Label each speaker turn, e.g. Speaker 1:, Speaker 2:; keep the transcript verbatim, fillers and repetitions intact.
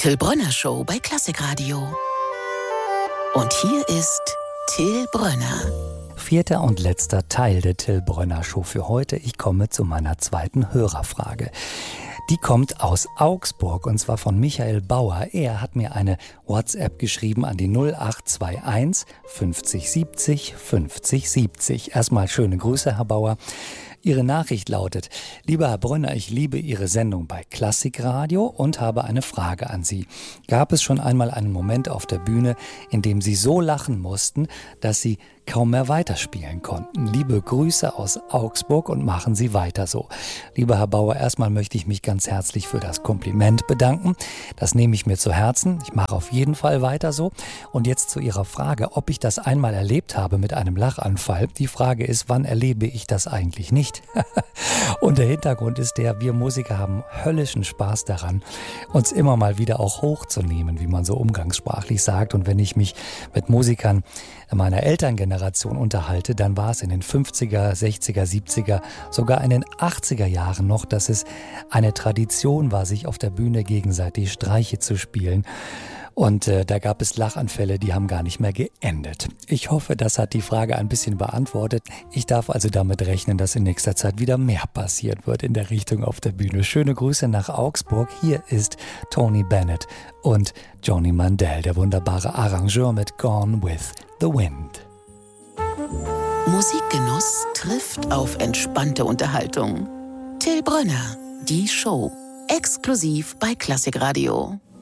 Speaker 1: Till Brönner Show bei Klassikradio. Und hier ist Till Brönner.
Speaker 2: Vierter und letzter Teil der Till Brönner Show für heute. Ich komme zu meiner zweiten Hörerfrage. Die kommt aus Augsburg und zwar von Michael Bauer. Er hat mir eine WhatsApp geschrieben an die null acht zwei eins fünfzig siebzig fünfzig siebzig. Erstmal schöne Grüße, Herr Bauer. Ihre Nachricht lautet: Lieber Herr Brönner, ich liebe Ihre Sendung bei Klassikradio und habe eine Frage an Sie. Gab es schon einmal einen Moment auf der Bühne, in dem Sie so lachen mussten, dass Sie kaum mehr weiterspielen konnten? Liebe Grüße aus Augsburg und machen Sie weiter so. Lieber Herr Bauer, erstmal möchte ich mich ganz herzlich für das Kompliment bedanken. Das nehme ich mir zu Herzen. Ich mache auf jeden Fall weiter so. Und jetzt zu Ihrer Frage, ob ich das einmal erlebt habe mit einem Lachanfall. Die Frage ist, wann erlebe ich das eigentlich nicht? Und der Hintergrund ist der, wir Musiker haben höllischen Spaß daran, uns immer mal wieder auch hochzunehmen, wie man so umgangssprachlich sagt. Und wenn ich mich mit Musikern meiner Elterngeneration unterhalte, dann war es in den fünfziger, sechziger, siebziger, sogar in den achtziger Jahren noch, dass es eine Tradition war, sich auf der Bühne gegenseitig Streiche zu spielen. Und äh, da gab es Lachanfälle, die haben gar nicht mehr geendet. Ich hoffe, das hat die Frage ein bisschen beantwortet. Ich darf also damit rechnen, dass in nächster Zeit wieder mehr passiert wird in der Richtung auf der Bühne. Schöne Grüße nach Augsburg. Hier ist Tony Bennett und Joni Mandel, der wunderbare Arrangeur mit Gone with the Wind.
Speaker 1: Musikgenuss trifft auf entspannte Unterhaltung. Till Brönner, die Show. Exklusiv bei Klassikradio.